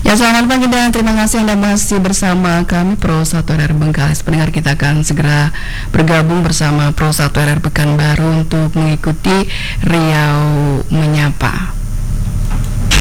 Ya, selamat pagi dan terima kasih Anda masih bersama kami Pro 1 RR Bengkalis. Pendengar, kita akan segera bergabung bersama Pro 1 RR Pekanbaru untuk mengikuti Riau Menyapa.